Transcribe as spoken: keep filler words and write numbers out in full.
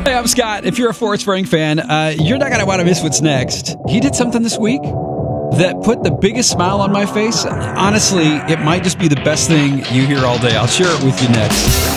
Hey, I'm Scott. If you're a Forest Spring fan, uh, you're not going to want to miss what's next. He did something this week that put the biggest smile on my face. Honestly, it might just be the best thing you hear all day. I'll share it with you next.